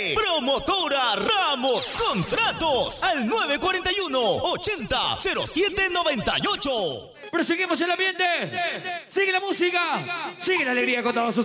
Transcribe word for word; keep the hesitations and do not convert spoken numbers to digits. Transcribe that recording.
de Promotora Ramos Contratos al nueve cuatro uno, ochenta, cero siete noventa y ocho. Proseguimos el ambiente. Sigue la música. Sigue la alegría con todos ustedes.